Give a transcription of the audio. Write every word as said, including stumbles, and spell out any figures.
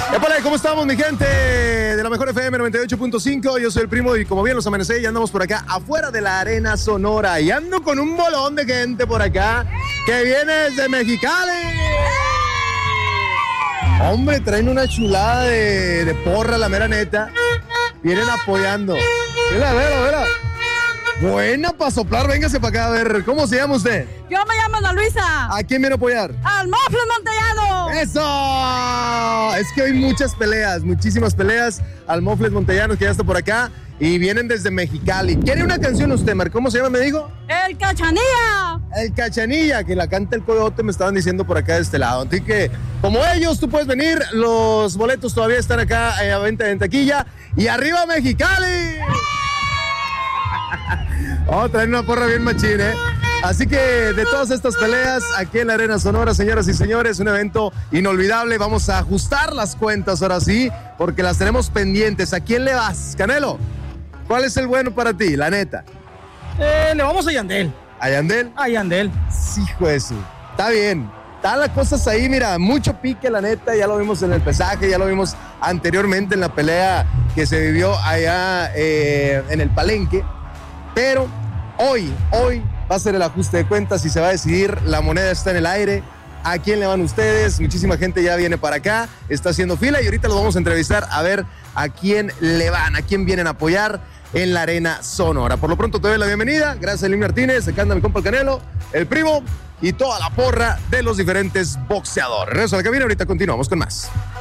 Épale, ¿cómo estamos, mi gente? De la mejor F M noventa y ocho punto cinco. Yo soy el Primo y como bien los amanecí, ya andamos por acá afuera de la Arena Sonora. Y ando con un bolón de gente por acá que viene desde Mexicali. Hombre, traen una chulada de, de porra, la mera neta. Vienen apoyando. Vela, vela, vela. Buena para soplar, véngase para acá a ver. ¿Cómo se llama usted? Yo me llamo Ana Luisa. ¿A quién viene a apoyar? ¡Al Mofles Montellano! ¡Eso! Es que hay muchas peleas, muchísimas peleas. Al Mofles Montellano, que ya está por acá. Y vienen desde Mexicali. ¿Quiere una canción usted, Mar? ¿Cómo se llama, me dijo? ¡El Cachanilla! El Cachanilla, que la canta el Coyote, me estaban diciendo por acá de este lado. Así que, como ellos, tú puedes venir. Los boletos todavía están acá eh, a venta en taquilla. ¡Y arriba Mexicali! Vamos a traer una porra bien machín, ¿eh? Así que de todas estas peleas, aquí en la Arena Sonora, señoras y señores, un evento inolvidable. Vamos a ajustar las cuentas ahora sí, porque las tenemos pendientes. ¿A quién le vas, Canelo? ¿Cuál es el bueno para ti, la neta? Eh, le vamos a Yandel. ¿A Yandel? A Yandel. Sí, hijo de su. Está bien. Están las cosas ahí, mira, mucho pique, la neta. Ya lo vimos en el pesaje, ya lo vimos anteriormente en la pelea que se vivió allá eh, en el Palenque. Pero hoy, hoy va a ser el ajuste de cuentas y se va a decidir. La moneda está en el aire. ¿A quién le van ustedes? Muchísima gente ya viene para acá, está haciendo fila y ahorita los vamos a entrevistar a ver a quién le van, a quién vienen a apoyar en la Arena Sonora. Por lo pronto te doy la bienvenida. Gracias a Elín Martínez, acá anda mi compa el Canelo, el Primo y toda la porra de los diferentes boxeadores. Regreso a la cabina, ahorita continuamos con más.